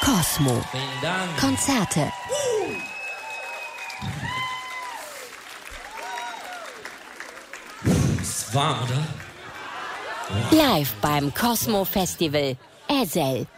Cosmo. Konzerte. Ist warm, oder? Live beim Cosmo Festival. Ezel.